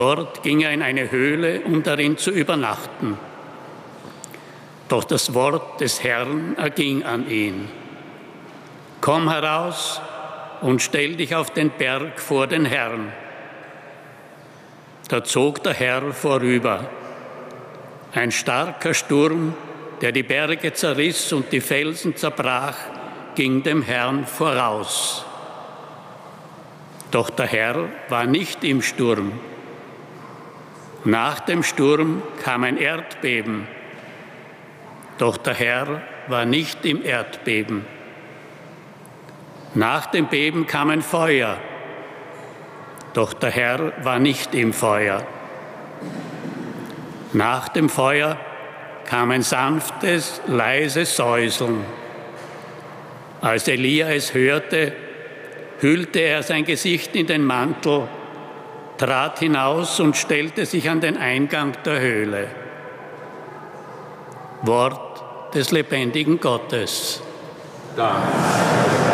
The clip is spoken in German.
Dort ging er in eine Höhle, um darin zu übernachten. Doch das Wort des Herrn erging an ihn. Komm heraus und stell dich auf den Berg vor den Herrn. Da zog der Herr vorüber. Ein starker Sturm, der die Berge zerriss und die Felsen zerbrach, ging dem Herrn voraus. Doch der Herr war nicht im Sturm. Nach dem Sturm kam ein Erdbeben. Doch der Herr war nicht im Erdbeben. Nach dem Beben kam ein Feuer. Doch der Herr war nicht im Feuer. Nach dem Feuer kam ein sanftes, leises Säuseln. Als Elia es hörte, hüllte er sein Gesicht in den Mantel, trat hinaus und stellte sich an den Eingang der Höhle. Wort des lebendigen Gottes. Dank.